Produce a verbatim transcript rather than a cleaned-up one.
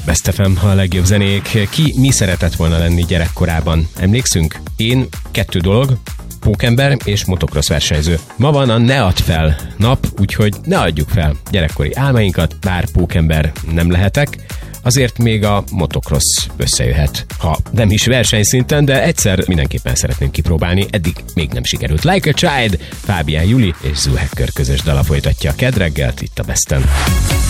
Best ef em, a legjobb zenék. Ki mi szeretett volna lenni gyerekkorában? Emlékszünk? Én kettő dolog, pókember és motocross versenyző. Ma van a Ne add fel nap, úgyhogy ne adjuk fel gyerekkori álmainkat, bár pókember nem lehetek, azért még a motocross összejöhet. Ha nem is versenyszinten, de egyszer mindenképpen szeretném kipróbálni, eddig még nem sikerült. Like a Child, Fábián Juli és Zoo Hacker közös dala folytatja a Kedd reggelt itt a Besten.